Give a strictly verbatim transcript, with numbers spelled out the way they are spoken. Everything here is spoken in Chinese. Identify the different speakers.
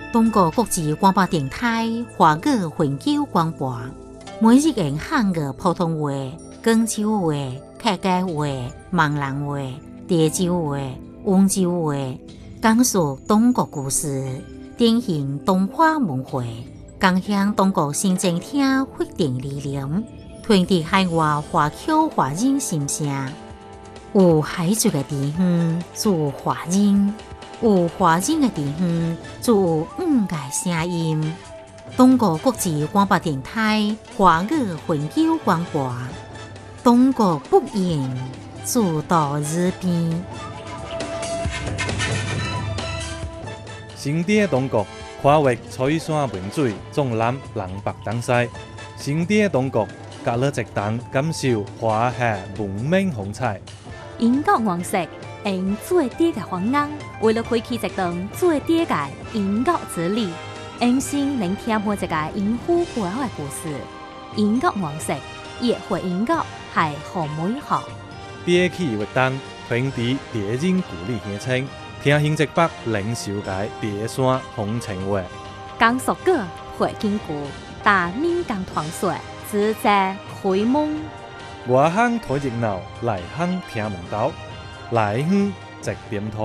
Speaker 1: 中国国际广播电台华语永久广播，每日用汉语普通话、广州话、客家话、闽南话、潮州话、温州话，讲述中国故事，典型中华文化，共享中国新政厅发展理念，传递海外华侨华人心声。有海族的地方，就有华人；有华人的地方，就有五个声音。中国国际广播电台华语永久广播，中国不言，自到日边。
Speaker 2: 新地的中国跨越彩山文水，纵览南北东西。新地的中国，隔了一档感受华夏文明风采。
Speaker 3: 英国王室用最低嘅方案，为了开启一段最低嘅英国之旅，用心聆听每一个英虎背后嘅故事。英国王室也会英国系好美好。
Speaker 2: 憋起活动，传递别人故里乡亲，听新浙北领袖界别山风情话。
Speaker 3: 讲述歌会经过，大闽港团水，自在开蒙。
Speaker 2: 外乡睇热闹，内乡听门道，来乡直点头。